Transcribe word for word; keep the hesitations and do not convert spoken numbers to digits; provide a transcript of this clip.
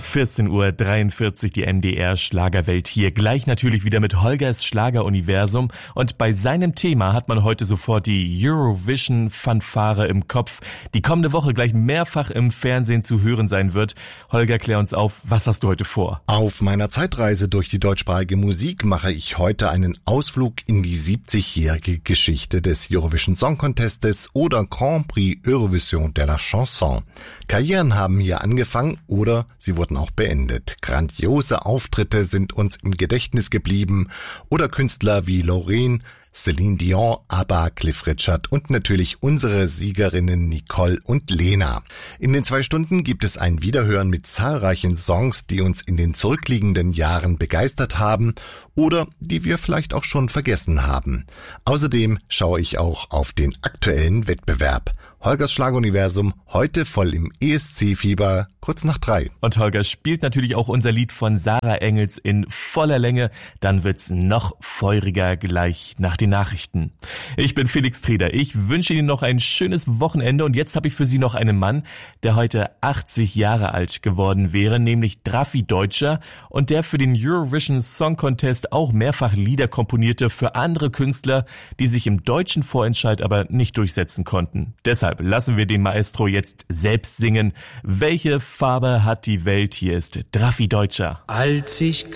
vierzehn Uhr dreiundvierzig, die M D R Schlagerwelt hier. Gleich natürlich wieder mit Holgers Schlageruniversum. Und bei seinem Thema hat man heute sofort die Eurovision-Fanfare im Kopf, die kommende Woche gleich mehrfach im Fernsehen zu hören sein wird. Holger, klär uns auf, was hast du heute vor? Auf meiner Zeitreise durch die deutschsprachige Musik mache ich heute einen Ausflug in die siebzigjährige Geschichte des Eurovision Song Contestes oder Grand Prix Eurovision de la Chanson. Karrieren haben hier angefangen oder sie wurden auch beendet. Grandiose Auftritte sind uns im Gedächtnis geblieben oder Künstler wie Loreen, Celine Dion, ABBA, Cliff Richard und natürlich unsere Siegerinnen Nicole und Lena. In den zwei Stunden gibt es ein Wiederhören mit zahlreichen Songs, die uns in den zurückliegenden Jahren begeistert haben oder die wir vielleicht auch schon vergessen haben. Außerdem schaue ich auch auf den aktuellen Wettbewerb. Holgers Schlageruniversum, heute voll im E S C-Fieber, kurz nach drei. Und Holger spielt natürlich auch unser Lied von Sarah Engels in voller Länge. Dann wird's noch feuriger gleich nach den Nachrichten. Ich bin Felix Treder. Ich wünsche Ihnen noch ein schönes Wochenende. Und jetzt habe ich für Sie noch einen Mann, der heute achtzig Jahre alt geworden wäre, nämlich Drafi Deutscher. Und der für den Eurovision Song Contest auch mehrfach Lieder komponierte für andere Künstler, die sich im deutschen Vorentscheid aber nicht durchsetzen konnten. Deshalb lassen wir den Maestro jetzt selbst singen. Welche Farbe hat die Welt? Hier ist Drafi Deutscher. Als ich